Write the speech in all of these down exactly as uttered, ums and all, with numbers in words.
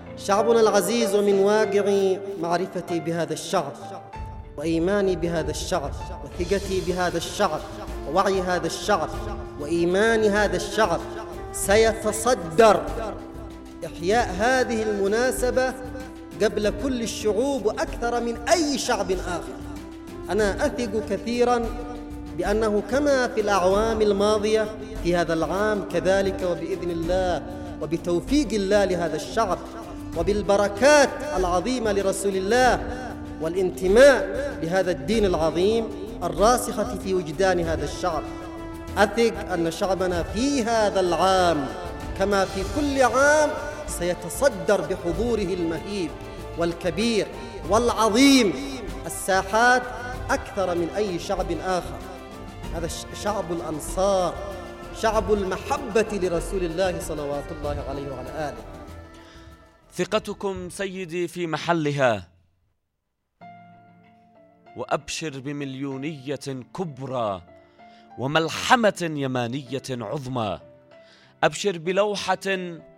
شعبنا العزيز، ومن واقع معرفتي بهذا الشعب وإيماني بهذا الشعب وثقتي بهذا الشعب ووعي هذا الشعب وإيمان هذا الشعب، سيتصدر إحياء هذه المناسبة قبل كل الشعوب وأكثر من أي شعب آخر. أنا أثق كثيراً بأنه كما في الأعوام الماضية في هذا العام كذلك، وبإذن الله وبتوفيق الله لهذا الشعب وبالبركات العظيمة لرسول الله والانتماء لهذا الدين العظيم الراسخة في وجدان هذا الشعب، أثق أن شعبنا في هذا العام كما في كل عام سيتصدر بحضوره المهيب والكبير والعظيم الساحات أكثر من أي شعب آخر. هذا شعب الأنصار، شعب المحبة لرسول الله صلوات الله عليه وعلى آله. ثقتكم سيدي في محلها، وأبشر بمليونية كبرى وملحمة يمانية عظمى. أبشر بلوحة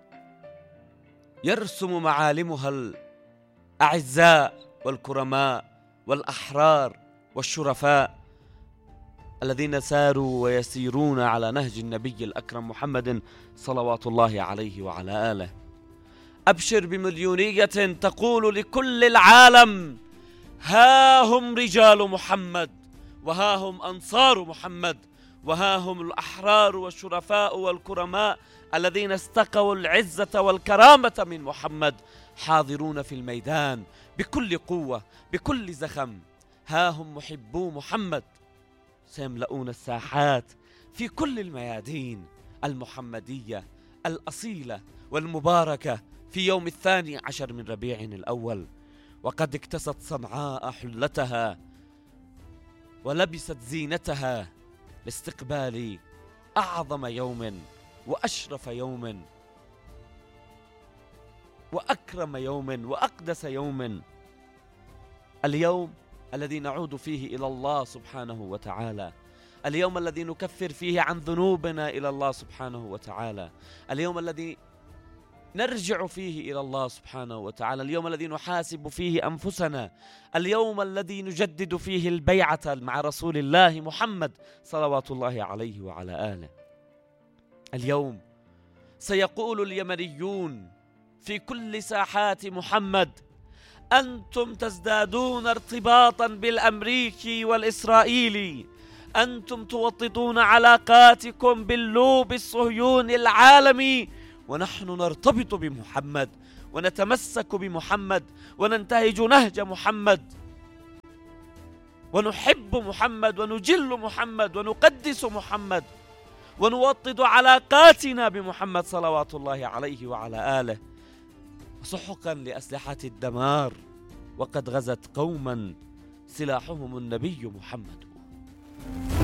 يرسم معالمها الأعزاء والكرماء والأحرار والشرفاء الذين ساروا ويسيرون على نهج النبي الأكرم محمد صلوات الله عليه وعلى آله. أبشر بمليونية تقول لكل العالم: ها هم رجال محمد، وها هم أنصار محمد، وها هم الأحرار والشرفاء والكرماء الذين استقوا العزة والكرامة من محمد، حاضرون في الميدان بكل قوة بكل زخم. ها هم محبو محمد سيملؤون الساحات في كل الميادين المحمدية الأصيلة والمباركة في يوم الثاني عشر من ربيع الأول، وقد اكتست صنعاء حلتها ولبست زينتها لاستقبال أعظم يوم وأشرف يوم وأكرم يوم وأقدس يوم، اليوم الذي نعود فيه إلى الله سبحانه وتعالى، اليوم الذي نكفر فيه عن ذنوبنا إلى الله سبحانه وتعالى، اليوم الذي نرجع فيه إلى الله سبحانه وتعالى، اليوم الذي نحاسب فيه أنفسنا، اليوم الذي نجدد فيه البيعة مع رسول الله محمد صلوات الله عليه وعلى آله. اليوم سيقول اليمنيون في كل ساحات محمد: أنتم تزدادون ارتباطا بالأمريكي والإسرائيلي، أنتم توطدون علاقاتكم باللوب الصهيوني العالمي، ونحن نرتبط بمحمد ونتمسك بمحمد وننتهج نهج محمد ونحب محمد ونجل محمد ونقدس محمد ونوطد علاقاتنا بمحمد صلوات الله عليه وعلى آله. سحقا لأسلحة الدمار، وقد غزت قوما سلاحهم النبي محمد.